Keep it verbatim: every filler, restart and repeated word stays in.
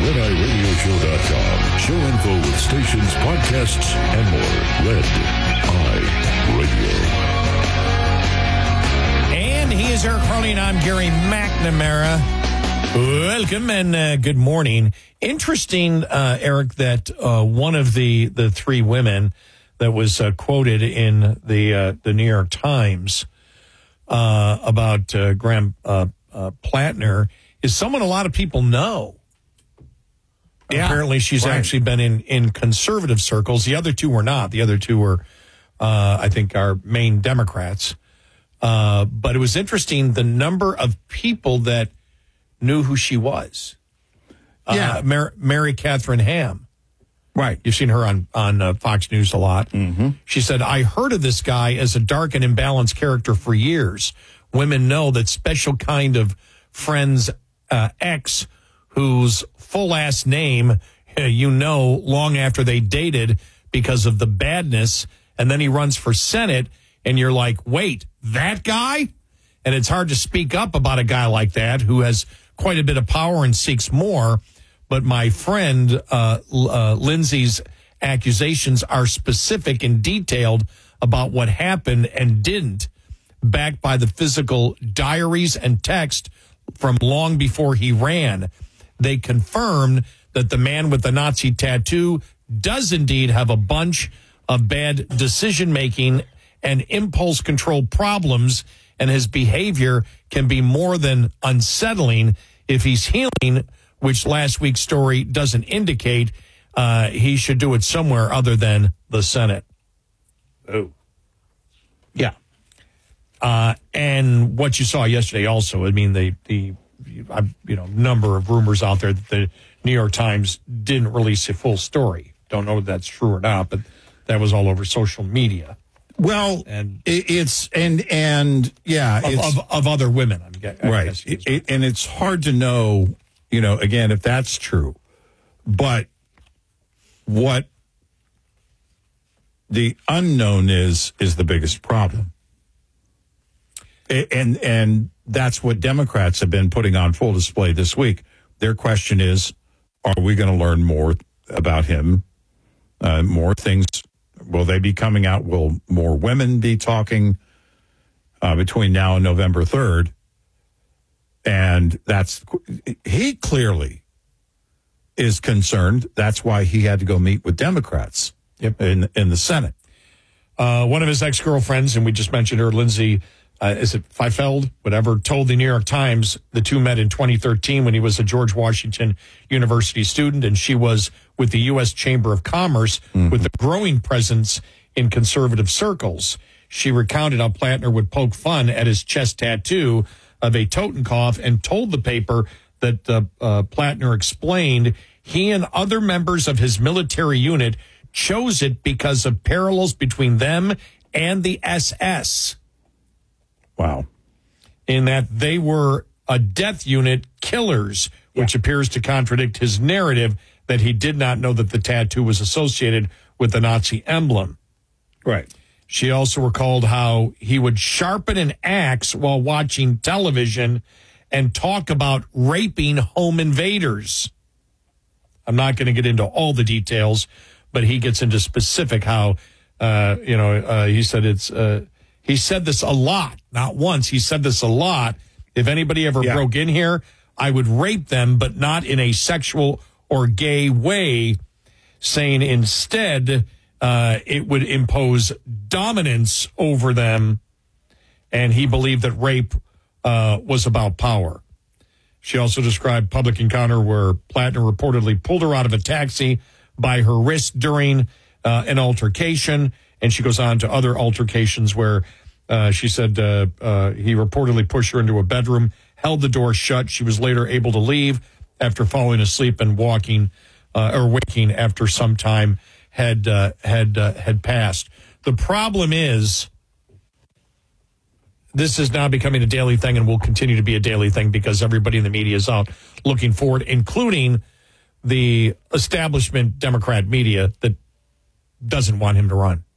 red eye radio show dot com. Show info with stations, podcasts, and more. Red Eye Radio. And he is Eric Harley, and I'm Gary McNamara. Welcome and uh, good morning. Interesting, uh, Eric, that uh, one of the, the three women that was uh, quoted in the uh, the New York Times uh, about uh, Graham uh, uh, Plattner is someone a lot of people know. Yeah, apparently, she's right. actually been in, in conservative circles. The other two were not. The other two were, uh, I think, our main Democrats. Uh, but it was interesting the number of people that knew who she was. Yeah, uh, Mary, Mary Catherine Ham. Right. You've seen her on, on uh, Fox News a lot. Mm-hmm. She said, I heard of this guy as a dark and imbalanced character for years. Women know that special kind of friend's uh, ex whose full last name uh, you know long after they dated because of the badness. And then he runs for Senate and you're like, wait, that guy? And it's hard to speak up about a guy like that who has quite a bit of power and seeks more. But my friend uh, uh, Lindsay's accusations are specific and detailed about what happened and didn't, backed by the physical diaries and text from long before he ran. They confirmed that the man with the Nazi tattoo does indeed have a bunch of bad decision-making and impulse control problems, and his behavior can be more than unsettling. If he's healing, which last week's story doesn't indicate, uh, he should do it somewhere other than the Senate. Oh. Yeah. Uh, and what you saw yesterday also, I mean, the, the you know, number of rumors out there that the New York Times didn't release a full story. Don't know if that's true or not, but that was all over social media. Well, and it's, and, and yeah. Of, it's, of, of other women. I'm getting, right. It, it, and it's hard to know, you know, again, if that's true. But what the unknown is, is the biggest problem. And, and that's what Democrats have been putting on full display this week. Their question is, are we going to learn more about him? Uh, more things. Will they be coming out? Will more women be talking uh, between now and November third? And that's, he clearly is concerned. That's why he had to go meet with Democrats yep. in, in the Senate. Uh, one of his ex-girlfriends, and we just mentioned her, Lindsay, uh, is it Feifeld? Whatever, told the New York Times the two met in twenty thirteen when he was a George Washington University student, and she was with the U S Chamber of Commerce mm-hmm. with a growing presence in conservative circles. She recounted how Plattner would poke fun at his chest tattoo of a Totenkopf and told the paper that uh, uh, Plattner explained he and other members of his military unit chose it because of parallels between them and the S S. Wow. In that they were a death unit killers, which yeah. appears to contradict his narrative that he did not know that the tattoo was associated with the Nazi emblem. Right. She also recalled how he would sharpen an axe while watching television and talk about raping home invaders. I'm not going to get into all the details, but he gets into specific how, uh, you know, uh, he said it's, uh, he said this a lot, not once. He said this a lot. If anybody ever yeah. broke in here, I would rape them, but not in a sexual or gay way, saying instead uh, it would impose dominance over them, and he believed that rape uh, was about power. She also described public encounter where Plattner reportedly pulled her out of a taxi by her wrist during uh, an altercation, and she goes on to other altercations where uh, she said uh, uh, he reportedly pushed her into a bedroom, held the door shut. She was later able to leave after falling asleep and walking uh, or waking after some time had uh, had uh, had passed. The problem is this is now becoming a daily thing and will continue to be a daily thing because everybody in the media is out looking for it, including the establishment Democrat media that doesn't want him to run.